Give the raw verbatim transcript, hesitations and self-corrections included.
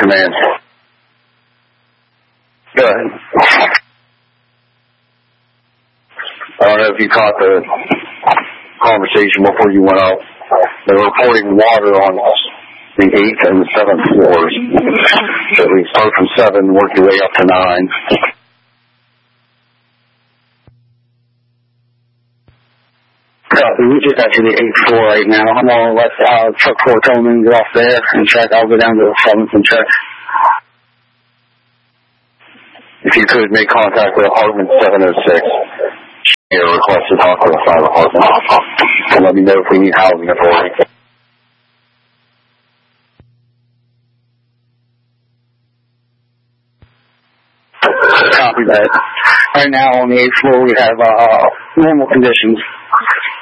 command. Go ahead. I don't know if you caught the conversation before you went out. They were reporting water on the eighth and the seventh floors. So we start from seven, work your way up to nine. We just got to the eighth floor right now. I'm going to let uh, truck four Tolman get off there and check. I'll go down to the seventh and check. If you could make contact with apartment seven oh six. Here, request to talk to the fire department. And let me know if we need housing authority. Copy that. Right now on the eighth floor we have uh, normal conditions.